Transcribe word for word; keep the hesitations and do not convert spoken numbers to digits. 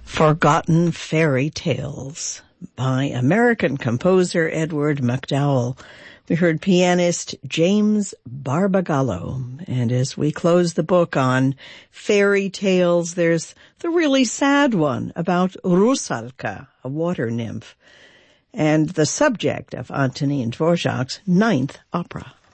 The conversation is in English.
Forgotten Fairy Tales by American composer Edward MacDowell. We heard pianist James Barbagallo. And as we close the book on fairy tales, there's the really sad one about Rusalka, a water nymph, and the subject of Antonin Dvorak's ninth opera.